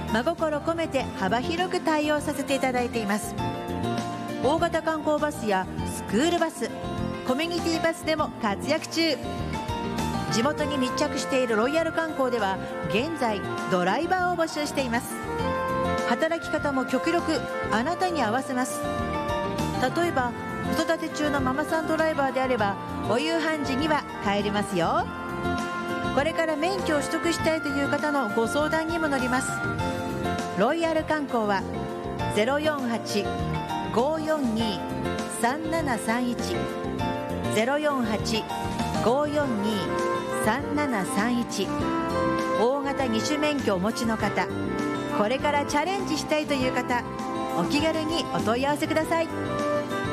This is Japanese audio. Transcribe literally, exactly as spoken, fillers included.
真心込めて幅広く対応させていただいています。大型観光バスやスクールバス、コミュニティバスでも活躍中。地元に密着しているロイヤル観光では現在ドライバーを募集しています。働き方も極力あなたに合わせます。例えば子育て中のママさんドライバーであればお夕飯時には帰れますよ。これから免許を取得したいという方のご相談にも乗ります。ロイヤル観光は ゼロよんはち ごーよんにー さんななさんいち ゼロよんはち ごーよんにー さんななさんいち。大型二種免許をお持ちの方、これからチャレンジしたいという方、お気軽にお問い合わせください。